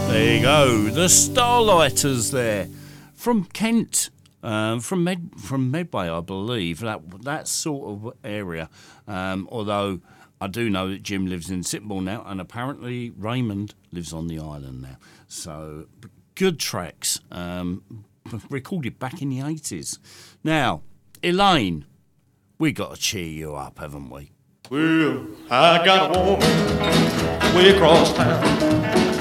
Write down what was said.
There you go, the Starlighters there from Kent, from Medway, I believe, that sort of area. Although I do know that Jim lives in Sittingbourne now, and apparently Raymond lives on the island now. So good tracks, recorded back in the 80s. Now, Elaine, we got to cheer you up, haven't we? Well, I got a woman way across town.